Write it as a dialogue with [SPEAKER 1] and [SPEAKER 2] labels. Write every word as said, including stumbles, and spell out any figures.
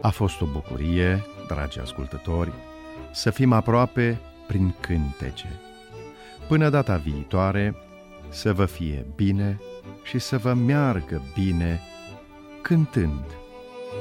[SPEAKER 1] A fost o bucurie, dragi ascultători, să fim aproape prin cântece. Până data viitoare, să vă fie bine și să vă meargă bine cântând.